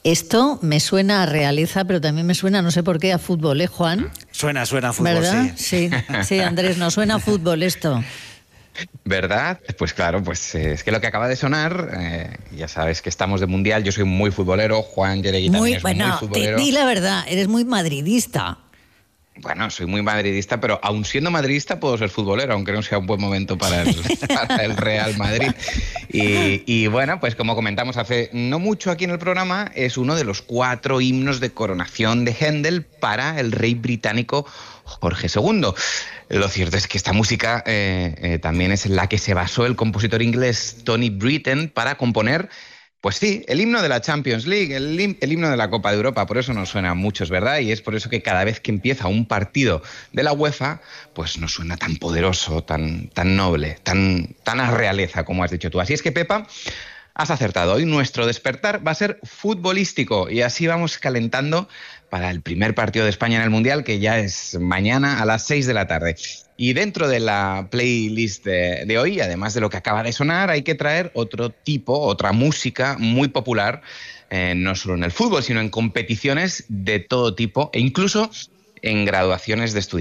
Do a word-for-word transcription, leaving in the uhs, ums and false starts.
Esto me suena a realeza, pero también me suena, no sé por qué, a fútbol, ¿eh, Juan? Suena, suena a fútbol, ¿verdad? sí. Sí, sí, Andrés, nos suena a fútbol esto. ¿Verdad? Pues claro, pues eh, es que lo que acaba de sonar, eh, ya sabes que estamos de mundial, yo soy muy futbolero, Juan Yeregui también Muy, es bueno, muy futbolero. Te, di la verdad, eres muy madridista. Bueno, soy muy madridista, pero aun siendo madridista puedo ser futbolero, aunque no sea un buen momento para el, para el Real Madrid. Y, y bueno, pues como comentamos hace no mucho aquí en el programa, es uno de los cuatro himnos de coronación de Händel para el rey británico Jorge segundo. Lo cierto es que esta música eh, eh, también es en la que se basó el compositor inglés Tony Britten para componer, pues sí, el himno de la Champions League, el, him el himno de la Copa de Europa. Por eso nos suena a muchos, ¿verdad? Y es por eso que cada vez que empieza un partido de la UEFA, pues nos suena tan poderoso, tan, tan noble, tan, tan a realeza, como has dicho tú. Así es que, Pepa, has acertado. Hoy nuestro despertar va a ser futbolístico y así vamos calentando para el primer partido de España en el Mundial, que ya es mañana a las seis de la tarde. Y dentro de la playlist de, de hoy, además de lo que acaba de sonar, hay que traer otro tipo, otra música muy popular, eh, no solo en el fútbol, sino en competiciones de todo tipo e incluso en graduaciones de estudiantes.